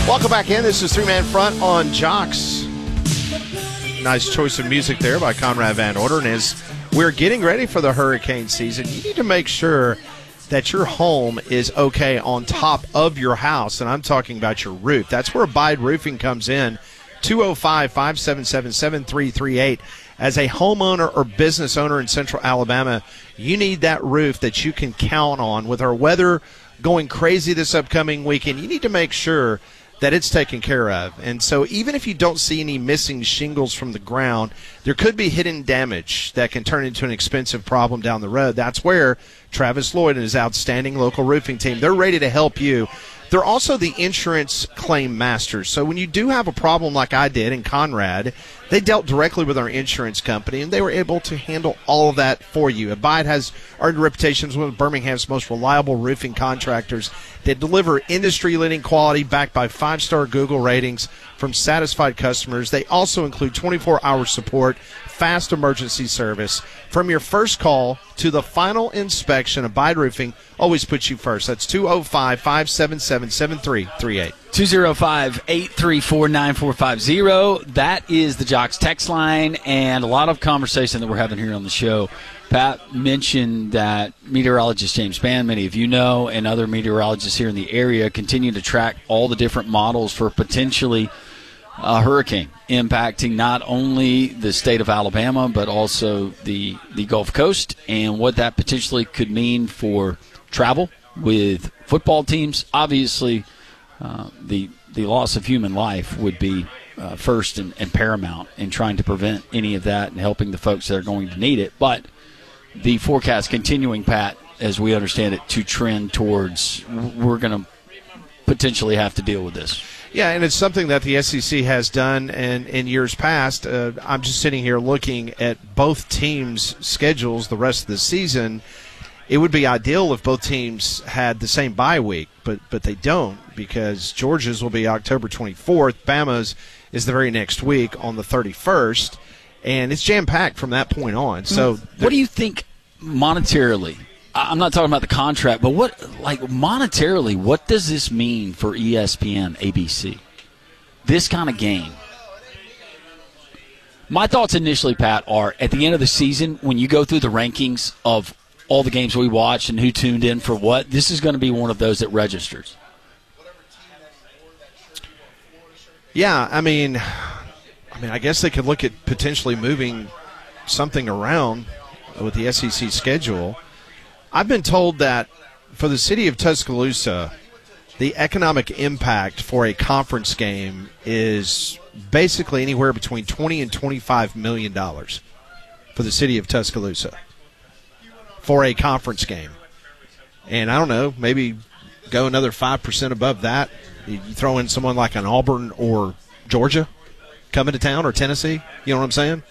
Welcome back in. This is Three Man Front on Jocks. Nice choice of music there by Conrad Van Orden. As we're getting ready for the hurricane season, you need to make sure that your home is okay on top of your house, and I'm talking about your roof. That's where Abide Roofing comes in, 205-577-7338. As a homeowner or business owner in Central Alabama, you need that roof that you can count on. With our weather going crazy this upcoming weekend, you need to make sure that it's taken care of. And so even if you don't see any missing shingles from the ground, there could be hidden damage that can turn into an expensive problem down the road. That's where Travis Lloyd and his outstanding local roofing team, they're ready to help you. They're also the insurance claim masters. So when you do have a problem like I did in Conrad, they dealt directly with our insurance company, and they were able to handle all of that for you. Abide has earned reputations with Birmingham's most reliable roofing contractors that deliver industry-leading quality backed by 5-star Google ratings from satisfied customers. They also include 24-hour support, fast emergency service. From your first call to the final inspection, Abide Roofing always puts you first. That's 205-577-7338. 205-834-9450. That is the Jocks text line, and a lot of conversation that we're having here on the show. Pat mentioned that meteorologist James Spann, many of you know, and other meteorologists here in the area continue to track all the different models for potentially a hurricane impacting not only the state of Alabama but also the Gulf Coast, and what that potentially could mean for travel with football teams. Obviously, the loss of human life would be first and paramount in trying to prevent any of that and helping the folks that are going to need it. But the forecast continuing, Pat, as we understand it, to trend towards we're going to potentially have to deal with this. Yeah, and it's something that the SEC has done in years past. I'm just sitting here looking at both teams' schedules the rest of the season. It would be ideal if both teams had the same bye week, but they don't, because Georgia's will be October 24th. Bama's is the very next week on the 31st, and it's jam-packed from that point on. So, what do you think monetarily? I'm not talking about the contract, but monetarily, what does this mean for ESPN, ABC? This kind of game. My thoughts initially, Pat, are at the end of the season, when you go through the rankings of all the games we watched and who tuned in for what, this is going to be one of those that registers. Yeah, I mean, I guess they could look at potentially moving something around with the SEC schedule. I've been told that for the city of Tuscaloosa, the economic impact for a conference game is basically anywhere between $20 and $25 million for the city of Tuscaloosa for a conference game. And I don't know, maybe go another 5% above that. You throw in someone like an Auburn or Georgia coming to town, or Tennessee. You know what I'm saying?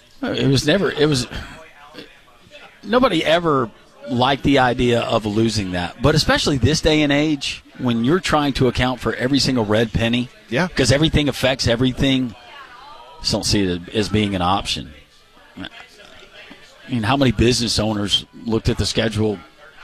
Nobody ever liked the idea of losing that. But especially this day and age, when you're trying to account for every single red penny, because everything affects everything, I just don't see it as being an option. I mean, how many business owners looked at the schedule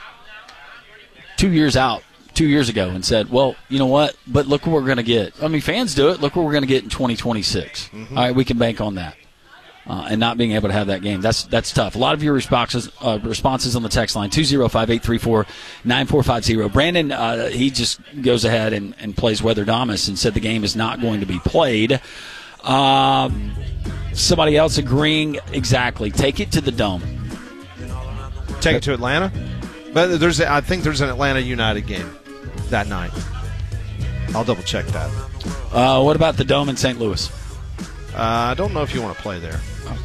2 years ago and said, well, you know what, but look what we're going to get. I mean, fans do it. Look what we're going to get in 2026. Mm-hmm. All right, we can bank on that. And not being able to have that game. That's tough. A lot of your responses on the text line, 205-834-9450. Brandon, he just goes ahead and plays Weatherdamus and said the game is not going to be played. Somebody else agreeing exactly. Take it to the Dome. Take it to Atlanta? But I think there's an Atlanta United game that night. I'll double-check that. What about the Dome in St. Louis? I don't know if you want to play there.